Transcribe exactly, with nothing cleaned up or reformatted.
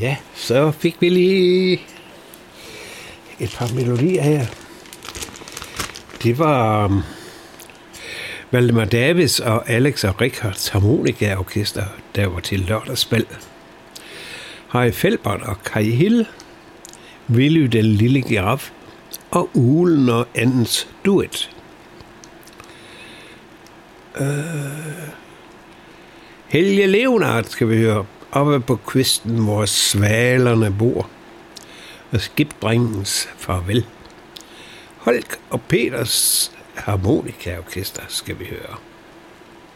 Ja, så fik vi lige et par melodier her. Det var um, Valdemar Davids og Alex og Richards harmonikaorkester, der var til lørdagsspil. Harry Felbert og Kai Hill, Willy den lille giraf og Ulen og Andens duet. Uh, Helge Leonard skal vi høre. Oppe på kvisten, hvor svalerne bor. Og skibdrengens farvel. Holk og Peters harmonikaorkester skal vi høre.